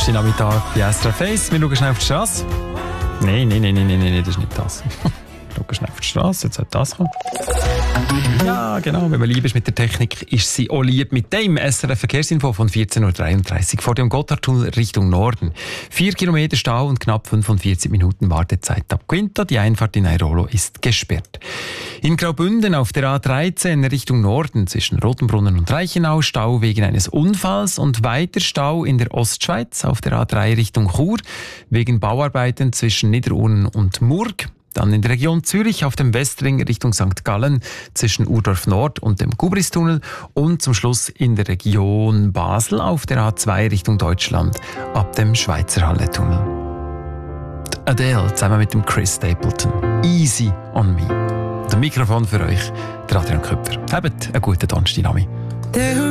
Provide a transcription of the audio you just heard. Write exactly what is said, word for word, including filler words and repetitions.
Donnerstagnachmittag bei S R F eins. Wir schauen schnell auf die Straße. Nein, nein, nein, nein, nein, nein, das ist nicht das. Schauen schnell auf die Straße, jetzt sollte das kommen. Ja, genau, wenn man lieb ist mit der Technik, ist sie auch lieb mit dem. S R F Verkehrsinfo von vierzehn Uhr dreiunddreißig vor dem Gotthardtunnel Richtung Norden. Vier Kilometer Stau und knapp fünfundvierzig Minuten Wartezeit ab Quinta. Die Einfahrt in Airolo ist gesperrt. In Graubünden auf der A dreizehn Richtung Norden zwischen Rotenbrunnen und Reichenau Stau wegen eines Unfalls und weiter Stau in der Ostschweiz auf der A drei Richtung Chur wegen Bauarbeiten zwischen Niederurnen und Murg. Dann in der Region Zürich auf dem Westring Richtung Sankt Gallen zwischen Urdorf Nord und dem Gubristunnel und zum Schluss in der Region Basel auf der A zwei Richtung Deutschland ab dem Schweizerhalle-Tunnel. Adele zusammen mit dem Chris Stapleton. Easy on me. Und ein Mikrofon für euch, der Adrian Köpfer. Habt einen guten Donnerstagnachmittag.